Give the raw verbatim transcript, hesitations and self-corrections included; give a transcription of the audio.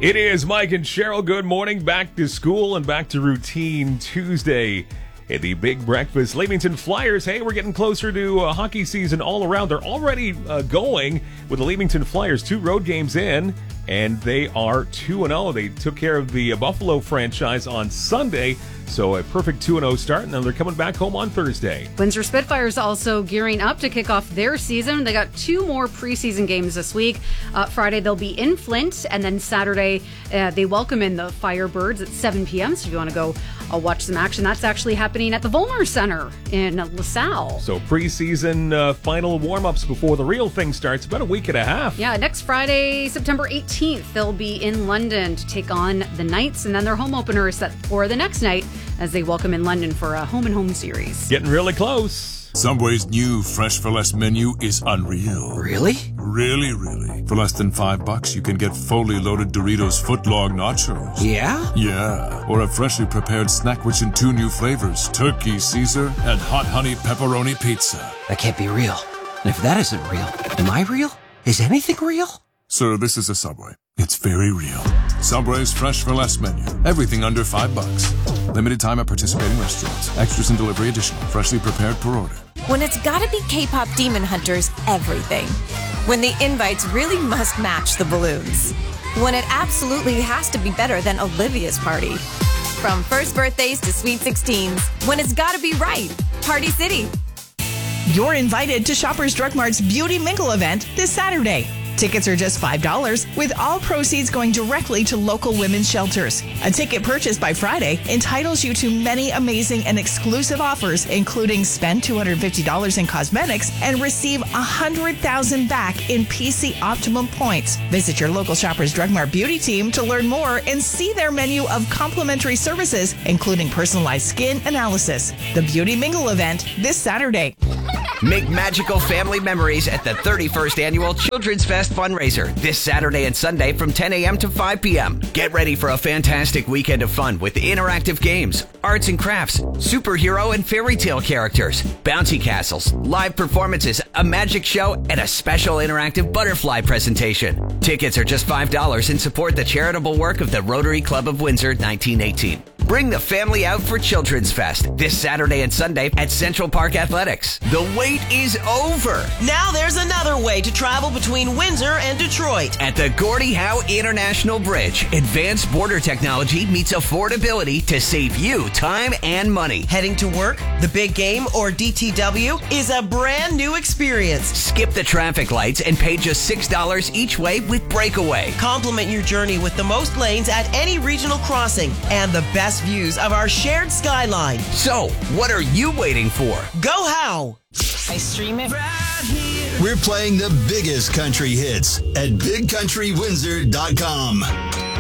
It is Mike and Cheryl. Good morning. Back to school and back to routine Tuesday at the Big Breakfast. Leamington Flyers, hey, we're getting closer to uh, hockey season all around. They're already uh, going with the Leamington Flyers, two road games in, and they are two and oh. They took care of the uh, Buffalo franchise on Sunday, so a perfect two and oh start, and then they're coming back home on Thursday. Windsor Spitfires also gearing up to kick off their season. They got two more preseason games this week. Uh, Friday, they'll be in Flint, and then Saturday, uh, they welcome in the Firebirds at seven p.m., so if you want to go uh, watch some action, that's actually happening at the Volmer Center in LaSalle. So preseason uh, final warm-ups before the real thing starts, about a week and a half. Yeah, next Friday, September eighteenth, they'll be in London to take on the Knights, and then their home opener is set for the next night as they welcome in London for a home-and-home series. Getting really close. Subway's new Fresh for Less menu is unreal. Really? Really, really. For less than five bucks, you can get fully loaded Doritos footlong nachos. Yeah? Yeah. Or a freshly prepared snack rich in two new flavors, Turkey Caesar and Hot Honey Pepperoni Pizza. That can't be real. And if that isn't real, am I real? Is anything real? Sir, this is a Subway. It's very real. Subway's Fresh for Less menu. Everything under five bucks. Limited time at participating restaurants. Extras and delivery additional. Freshly prepared per order. When it's gotta be K-pop Demon Hunters, everything. When the invites really must match the balloons. When it absolutely has to be better than Olivia's party. From first birthdays to sweet sixteens. When it's gotta be right. Party City. You're invited to Shoppers Drug Mart's Beauty Mingle event this Saturday. Tickets are just five dollars, with all proceeds going directly to local women's shelters. A ticket purchased by Friday entitles you to many amazing and exclusive offers, including spend two hundred fifty dollars in cosmetics and receive one hundred thousand dollars back in P C Optimum points. Visit your local Shoppers Drug Mart beauty team to learn more and see their menu of complimentary services, including personalized skin analysis. The Beauty Mingle event this Saturday. Make magical family memories at the thirty-first Annual Children's Fest fundraiser this Saturday and Sunday from ten a.m. to five p.m. Get ready for a fantastic weekend of fun with interactive games, arts and crafts, superhero and fairy tale characters, bouncy castles, live performances, a magic show, and a special interactive butterfly presentation. Tickets are just five dollars and support the charitable work of the Rotary Club of Windsor nineteen eighteen. Bring the family out for Children's Fest this Saturday and Sunday at Central Park Athletics. The wait is over. Now there's another way to travel between Windsor and Detroit. At the Gordie Howe International Bridge, advanced border technology meets affordability to save you time and money. Heading to work, the big game, or D T W is a brand new experience. Skip the traffic lights and pay just six dollars each way with Breakaway. Complement your journey with the most lanes at any regional crossing and the best views of our shared skyline. So, what are you waiting for? Go How! I stream it right here. We're playing the biggest country hits at big country windsor dot com.